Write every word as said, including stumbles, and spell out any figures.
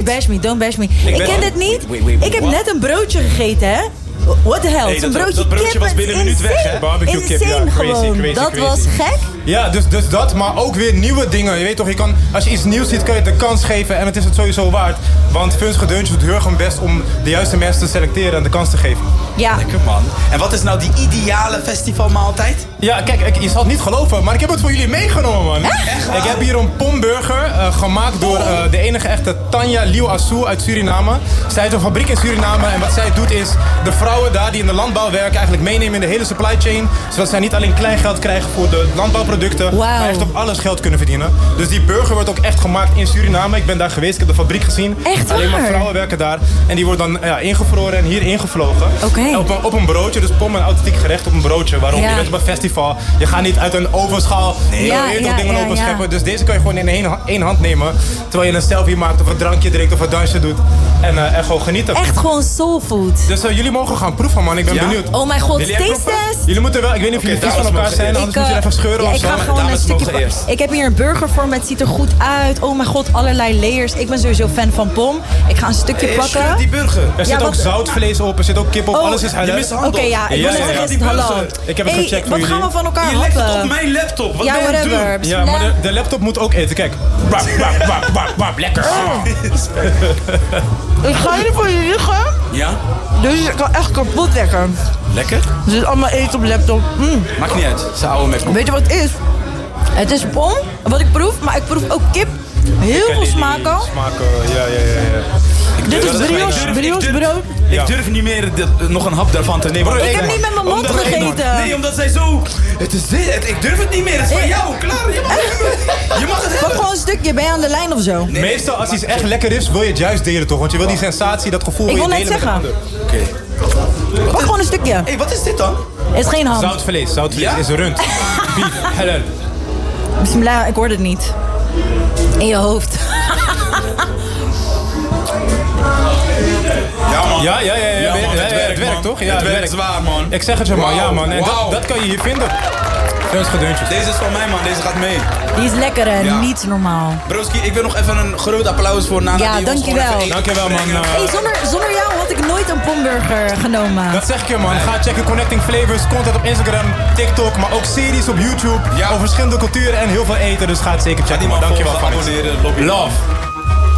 bash me, don't bash me. Ik, ben- ken dit niet. Wait, wait, ik heb what? net een broodje gegeten, hè? What the hell? Hey, Een dat- broodje dat broodje kip was binnen een minuut weg, hè? Barbecue kip, ja. Insane Crazy, gewoon. crazy, dat crazy. was gek. Ja, dus, dus dat, maar ook weer nieuwe dingen. Je weet toch, je kan, als je iets nieuws ziet, kan je het de kans geven en het is het sowieso waard. Want Funsige Deuntjes doet heel erg hun best om de juiste mensen te selecteren en de kans te geven. Ja. Lekker man. En wat is nou die ideale festivalmaaltijd? Ja, kijk, ik, je zal het niet geloven, maar ik heb het voor jullie meegenomen, man. Echt waar? Ik heb hier een pomburger uh, gemaakt door uh, de enige echte Tanja Liu Assou uit Suriname. Zij heeft een fabriek in Suriname en wat zij doet is de vrouwen daar die in de landbouw werken eigenlijk meenemen in de hele supply chain. Zodat zij niet alleen klein geld krijgen voor de landbouwproducten, Wow. maar echt op alles geld kunnen verdienen. Dus die burger wordt ook echt gemaakt in Suriname. Ik ben daar geweest, ik heb de fabriek gezien. Echt Alleen maar waar? vrouwen werken daar. En die worden dan ja, ingevroren en hier ingevlogen. Oké. En Op, een, op een broodje, dus pom een authentiek gerecht op een broodje. Waarom? Ja. Je bent op een festival. Je gaat niet uit een ovenschaal nee, Ja, je weet toch ja, dingen ja, openscheppen. ja. Dus deze kan je gewoon in één, één hand nemen. Terwijl je een selfie maakt of een drankje drinkt of een dansje doet. En, uh, en gewoon genieten. Echt gewoon soulfood. Dus uh, jullie mogen gaan proeven, man. Ik ben Ja? benieuwd. Oh mijn god, Wil jij taste proeven? test. Jullie moeten wel, ik weet niet of jullie vies van dames elkaar mogen zijn, eerst. anders moet je even scheuren ja, of ik zo. ga gewoon Dames een stukje mogen pa- eerst. Ik heb hier een burger voor me, het ziet er goed uit. Oh mijn god, allerlei layers. Ik ben sowieso fan van pom. Ik ga een stukje Hey, pakken. scheur die burger. Er Ja, zit ook wat- zoutvlees op, er zit ook kip op, Oh, alles is je halal. mist Oké, handel. ja, ik Ja, wil ja, zeggen, ja. is Die het halal? burger. Ik heb het Hey, gecheckt voor wat jullie. gaan we van elkaar Je legt het op happen? mijn laptop. Wat Ja, ben je aan het whatever. doen? Ja, maar de, de laptop moet ook eten. Kijk. Wap, wap, wap, wap, wap, lekker. Ik ga hier voor je liggen. Ja? Dus ik kan echt kapot lekker. Lekker? Er zit allemaal eten op de laptop. Mm. Maakt niet uit. Ze oude met Weet je wat het is? Het is pom, wat ik proef, maar ik proef ook kip. Heel veel smaken. Smaken, ja, ja, ja. ja. Dit is durf- brioche, ik durf- brioche ik durf- brood. Ja. Ik durf niet meer de- nog een hap daarvan te nemen. Bro, Ik heb man. niet met mijn mond Omdat- gegeten. Nee, omdat zij zo... Het is dit. Het- Ik durf het niet meer. Het is van Eh. jou. Klaar. Je mag het hebben. Je mag het Pak hebben. gewoon een stukje, ben je aan de lijn of zo? Meestal als iets echt lekker is, wil je het juist delen toch? Want je wil die sensatie, dat gevoel Ik wil je wil net delen met de zeggen. ander. Oké. Pak gewoon een stukje. Hé, hey, wat is dit dan? Het is geen ham. Zoutvlees, zoutvlees Ja? is rund. Beef, halal. Bismillah, ik hoor het niet. In je hoofd. Ja, man. Ja, ja, ja, ja, Ja, man, ja, ja, het werkt, het werkt man. toch? Ja, Het werkt zwaar, man. Ik zeg het je man, ja Wauw, man. En dat, wauw. dat kan je hier vinden. Funsige Deuntjes. Deze is van mij, man. Deze gaat mee. Die is lekker en Ja. niet normaal. Broski, ik wil nog even een groot applaus voor Nana. Ja, die ons dankjewel. gewoon even eten Dankjewel, man. brengen. Uh, Hey, zonder, zonder jou had ik nooit een pomburger genomen. Dat zeg ik je man. Ga checken Connecting Flavors, content op Instagram, TikTok, maar ook series op YouTube. Ja. Over verschillende culturen en heel veel eten. Dus ga het zeker Ga checken die man. man Dankjewel volgen, van abonneren. Lobby. Love.